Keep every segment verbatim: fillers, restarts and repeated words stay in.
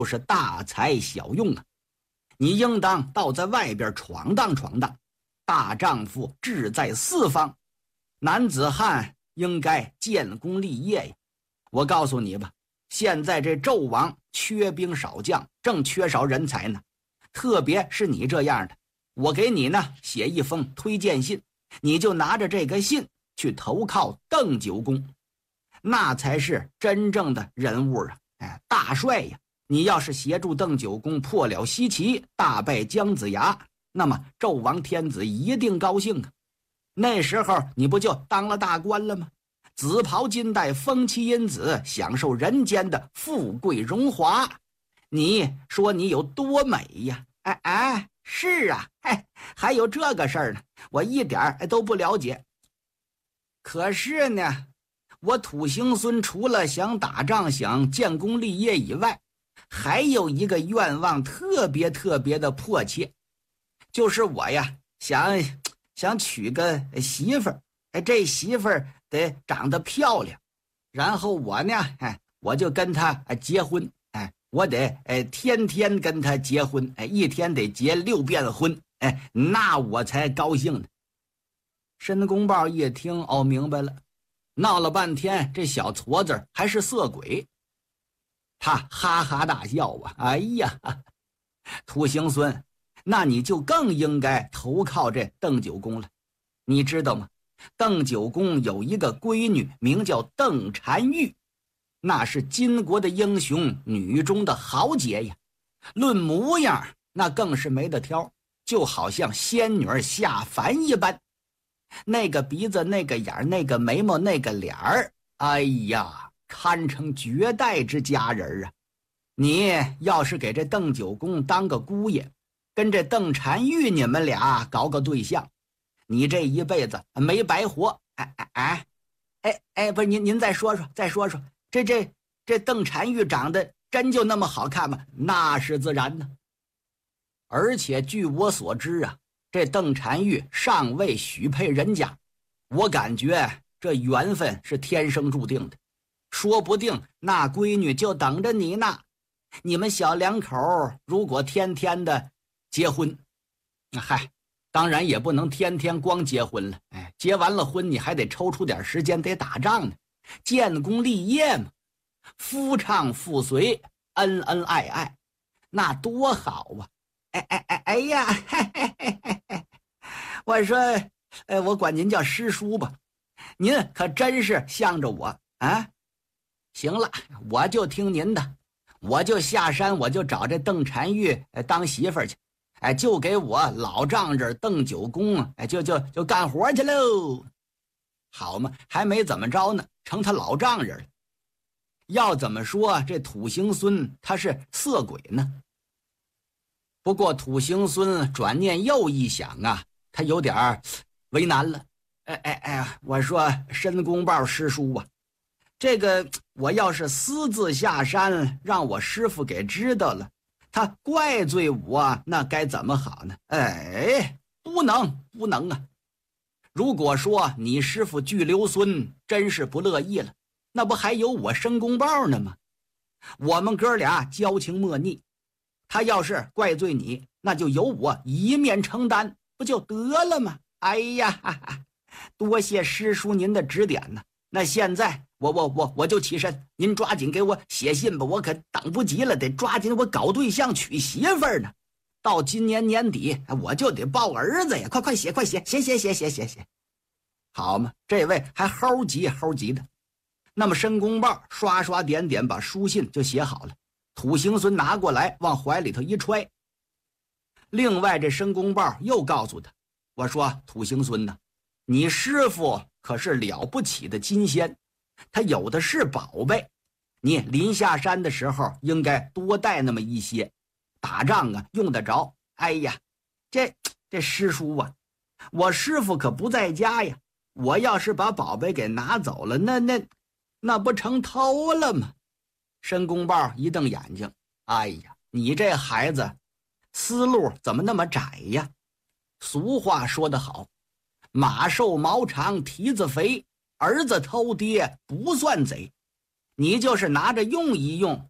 是大材小用啊！你应当到在外边闯荡闯荡。大丈夫志在四方，男子汉应该建功立业呀！我告诉你吧，现在这纣王缺兵少将，正缺少人才呢。特别是你这样的，我给你呢写一封推荐信，你就拿着这个信去投靠邓九公，那才是真正的人物啊！哎，大帅呀！你要是协助邓九公破了西岐，大败姜子牙，那么纣王天子一定高兴啊！那时候你不就当了大官了吗？紫袍金带，封妻荫子，享受人间的富贵荣华。你说你有多美呀？哎哎，是啊，哎，还有这个事儿呢，我一点都不了解。可是呢，我土行孙除了想打仗、想建功立业以外，还有一个愿望特别特别的迫切，就是我呀想想娶个媳妇儿，哎，这媳妇儿得长得漂亮，然后我呢，哎，我就跟她结婚，哎，我得哎天天跟她结婚，哎，一天得结六遍婚，哎，那我才高兴呢。申公豹一听，哦，明白了，闹了半天，这小矬子还是色鬼。他哈哈大笑啊！哎呀，土行孙，那你就更应该投靠这邓九公了。你知道吗？邓九公有一个闺女，名叫邓婵玉，那是金国的英雄，女中的豪杰呀。论模样，那更是没得挑，就好像仙女下凡一般。那个鼻子，那个眼，那个眉毛，那个脸儿，哎呀！堪称绝代之佳人啊！你要是给这邓九公当个姑爷，跟这邓婵玉你们俩搞个对象，你这一辈子没白活。哎哎哎哎哎，不是您您再说说再说说，这这这邓婵玉长得真就那么好看吗？那是自然呢。而且据我所知啊，这邓婵玉尚未许配人家，我感觉这缘分是天生注定的。说不定那闺女就等着你呢。你们小两口如果天天的结婚，嗨，当然也不能天天光结婚了。哎，结完了婚你还得抽出点时间得打仗呢，建功立业嘛，夫唱妇随，恩恩爱爱，那多好啊！哎哎哎哎呀，嘿嘿嘿嘿嘿，我说，哎，我管您叫师叔吧，您可真是向着我啊！行了，我就听您的，我就下山，我就找这邓婵玉当媳妇儿去，哎，就给我老丈人邓九公，哎，就就就干活去喽。好嘛，还没怎么着呢，成他老丈人了。要怎么说这土行孙他是色鬼呢？不过土行孙转念又一想啊，他有点为难了。哎哎哎，我说申公豹师叔啊，这个我要是私自下山，让我师父给知道了，他怪罪我，那该怎么好呢？哎，不能不能啊！如果说你师父巨留孙真是不乐意了，那不还有我申公豹呢吗？我们哥俩交情莫逆，他要是怪罪你，那就由我一面承担，不就得了吗？哎呀，哈哈，多谢师叔您的指点呢。那现在我我我我就起身，您抓紧给我写信吧，我可等不及了，得抓紧我搞对象娶媳妇儿呢。到今年年底我就得抱儿子呀！快快写快写写写写写写写，好嘛，这位还齁急齁急的。那么申公豹刷刷点点把书信就写好了，土行孙拿过来往怀里头一揣。另外这申公豹又告诉他，我说土行孙呢，你师父可是了不起的金仙，他有的是宝贝，你临下山的时候应该多带那么一些，打仗啊用得着。哎呀，这这师叔啊，我师父可不在家呀，我要是把宝贝给拿走了，那那那不成偷了吗？申公豹一瞪眼睛，哎呀，你这孩子思路怎么那么窄呀？俗话说得好，马瘦毛长蹄子肥，儿子偷爹不算贼。你就是拿着用一用，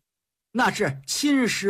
那是亲师